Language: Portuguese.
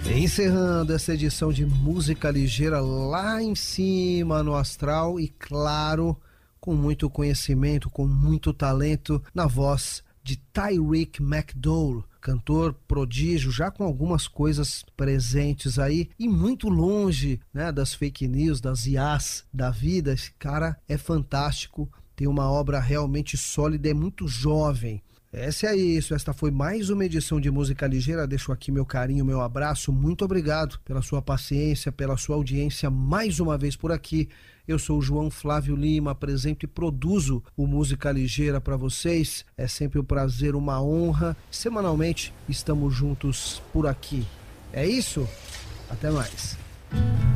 Encerrando essa edição de Música Ligeira lá em cima no astral e, claro, com muito conhecimento, com muito talento, na voz de Tyreek McDowell, cantor prodígio, já com algumas coisas presentes aí e muito longe, né, das fake news, das IAs da vida. Esse cara é fantástico, tem uma obra realmente sólida, é muito jovem. Esta foi mais uma edição de Música Ligeira. Deixo aqui meu carinho, meu abraço, muito obrigado pela sua paciência, pela sua audiência mais uma vez por aqui. Eu sou o João Flávio Lima, apresento e produzo o Música Ligeira para vocês. É sempre um prazer, uma honra. Semanalmente estamos juntos por aqui. É isso? Até mais.